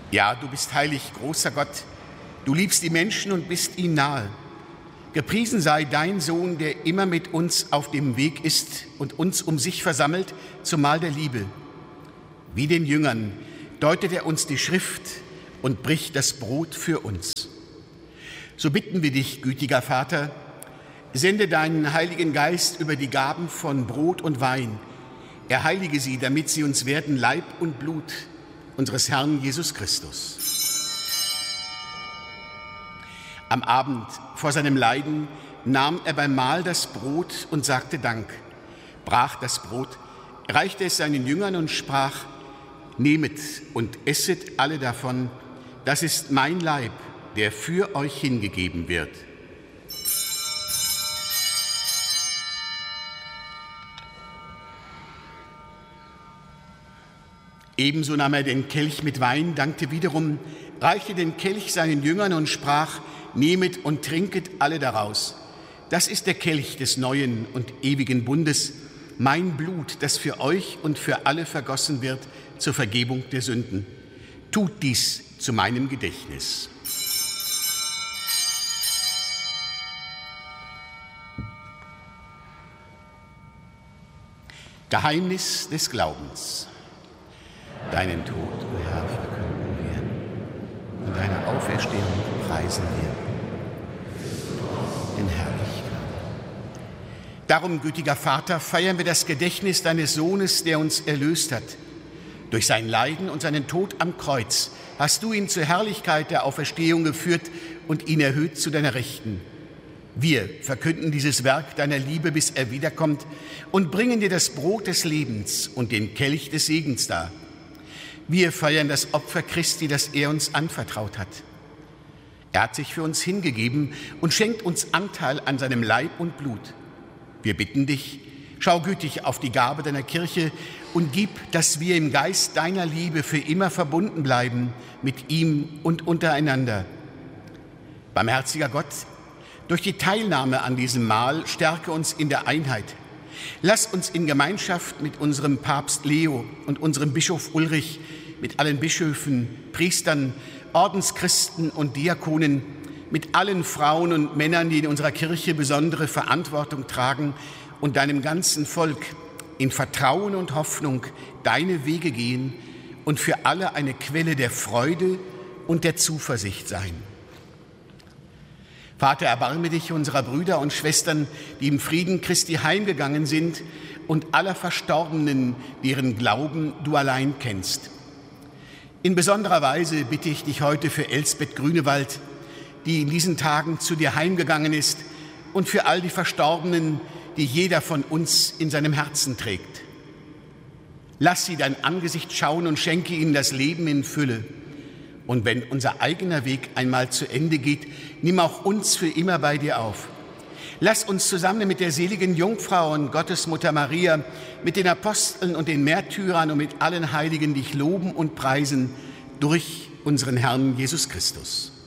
Ja, du bist heilig, großer Gott. Du liebst die Menschen und bist ihnen nahe. Gepriesen sei dein Sohn, der immer mit uns auf dem Weg ist und uns um sich versammelt zum Mahl der Liebe. Wie den Jüngern deutet er uns die Schrift und bricht das Brot für uns. So bitten wir dich, gütiger Vater, sende deinen Heiligen Geist über die Gaben von Brot und Wein. Er heilige sie, damit sie uns werden Leib und Blut unseres Herrn Jesus Christus. Am Abend vor seinem Leiden nahm er beim Mahl das Brot und sagte Dank, brach das Brot, reichte es seinen Jüngern und sprach: Nehmet und esset alle davon, das ist mein Leib, der für euch hingegeben wird. Ebenso nahm er den Kelch mit Wein, dankte wiederum, reichte den Kelch seinen Jüngern und sprach: Nehmet und trinket alle daraus. Das ist der Kelch des neuen und ewigen Bundes, mein Blut, das für euch und für alle vergossen wird zur Vergebung der Sünden. Tut dies zu meinem Gedächtnis. Geheimnis des Glaubens. Deinen Tod, o Herr, verkünden wir, und deine Auferstehung preisen wir in Herrlichkeit. Darum, gütiger Vater, feiern wir das Gedächtnis deines Sohnes, der uns erlöst hat. Durch sein Leiden und seinen Tod am Kreuz hast du ihn zur Herrlichkeit der Auferstehung geführt und ihn erhöht zu deiner Rechten. Wir verkünden dieses Werk deiner Liebe, bis er wiederkommt, und bringen dir das Brot des Lebens und den Kelch des Segens dar. Wir feiern das Opfer Christi, das er uns anvertraut hat. Er hat sich für uns hingegeben und schenkt uns Anteil an seinem Leib und Blut. Wir bitten dich, schau gütig auf die Gabe deiner Kirche und gib, dass wir im Geist deiner Liebe für immer verbunden bleiben mit ihm und untereinander. Barmherziger Gott, durch die Teilnahme an diesem Mahl stärke uns in der Einheit. Lass uns in Gemeinschaft mit unserem Papst Leo und unserem Bischof Ulrich, mit allen Bischöfen, Priestern, Ordenschristen und Diakonen, mit allen Frauen und Männern, die in unserer Kirche besondere Verantwortung tragen, und deinem ganzen Volk in Vertrauen und Hoffnung deine Wege gehen und für alle eine Quelle der Freude und der Zuversicht sein. Vater, erbarme dich unserer Brüder und Schwestern, die im Frieden Christi heimgegangen sind, und aller Verstorbenen, deren Glauben du allein kennst. In besonderer Weise bitte ich dich heute für Elsbeth Grünewald, die in diesen Tagen zu dir heimgegangen ist, und für all die Verstorbenen, die jeder von uns in seinem Herzen trägt. Lass sie dein Angesicht schauen und schenke ihnen das Leben in Fülle. Und wenn unser eigener Weg einmal zu Ende geht, nimm auch uns für immer bei dir auf. Lass uns zusammen mit der seligen Jungfrau und Gottesmutter Maria, mit den Aposteln und den Märtyrern und mit allen Heiligen dich loben und preisen durch unseren Herrn Jesus Christus.